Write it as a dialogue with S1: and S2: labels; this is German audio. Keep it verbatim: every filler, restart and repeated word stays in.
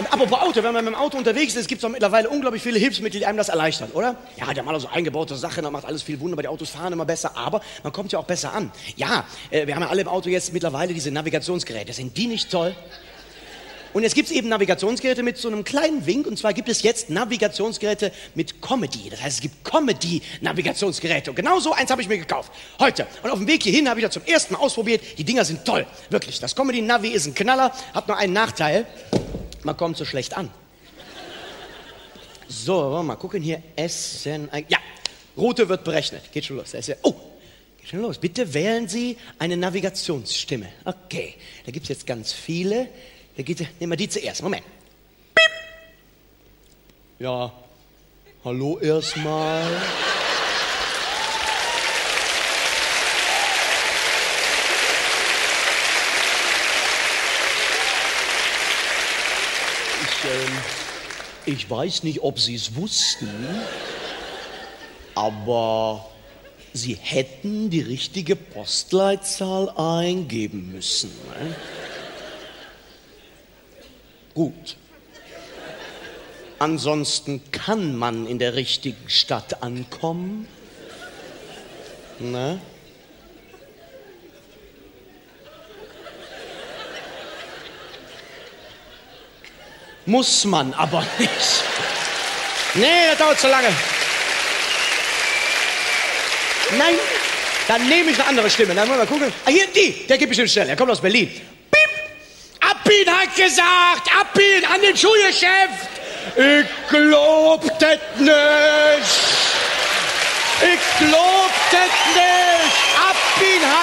S1: apropos Auto, wenn man mit dem Auto unterwegs ist, gibt es doch mittlerweile unglaublich viele Hilfsmittel, die einem das erleichtern, oder? Ja, der mal so eingebaute Sachen, da macht alles viel wunderbar, die Autos fahren immer besser, aber man kommt ja auch besser an. Ja, äh, wir haben ja alle im Auto jetzt mittlerweile diese Navigationsgeräte, sind die nicht toll? Und jetzt gibt es eben Navigationsgeräte mit so einem kleinen Wink, und zwar gibt es jetzt Navigationsgeräte mit Comedy. Das heißt, es gibt Comedy-Navigationsgeräte. Und genau so eins habe ich mir gekauft, heute. Und auf dem Weg hierhin habe ich das zum ersten Mal ausprobiert. Die Dinger sind toll, wirklich. Das Comedy-Navi ist ein Knaller, hat nur einen Nachteil. Man kommt so schlecht an. So, wollen wir mal gucken hier. Essen, ja, Route wird berechnet. Geht schon los. Oh, geht schon los. Bitte wählen Sie eine Navigationsstimme. Okay, da gibt es jetzt ganz viele. Da geht, nehmen wir die zuerst. Moment. Piep. Ja, hallo erstmal. Ich, ähm, ich weiß nicht, ob Sie es wussten, aber Sie hätten die richtige Postleitzahl eingeben müssen. Ne? Gut. Ansonsten kann man in der richtigen Stadt ankommen. Ne? Muss man aber nicht. Nee, das dauert zu lange. Nein, dann nehme ich eine andere Stimme. Dann wollen wir gucken. Ah, hier, die, der geht bestimmt schnell. Er kommt aus Berlin. Abin hat gesagt, Abin an den Schulgeschäft. Ich glaub das nicht. Ich glaub das nicht. Abin hat